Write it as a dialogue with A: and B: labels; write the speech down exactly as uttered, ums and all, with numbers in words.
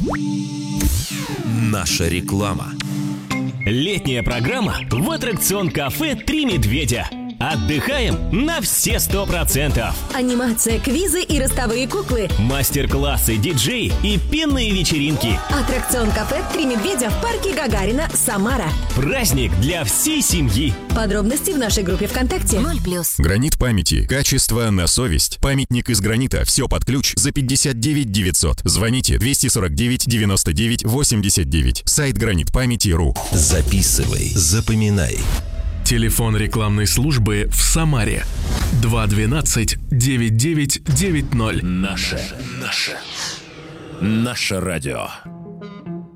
A: Наша реклама.
B: Летняя программа в аттракцион-кафе «Три медведя». Отдыхаем на все сто процентов.
C: Анимация, квизы и ростовые куклы.
B: Мастер-классы, диджей и пенные вечеринки.
C: Аттракцион кафе «Три медведя» в парке Гагарина, Самара.
B: Праздник для всей семьи.
C: Подробности в нашей группе ВКонтакте.
D: ноль плюс.
E: Гранит памяти. Качество на совесть. Памятник из гранита. Все под ключ за пятьдесят девять девятьсот. Звоните двести сорок девять девяносто девять восемьдесят девять. Сайт гранит памяти точка ру.
A: Записывай, запоминай.
F: Телефон рекламной службы в Самаре. два двенадцать девять девять девять ноль.
A: Наше, наше, наше радио.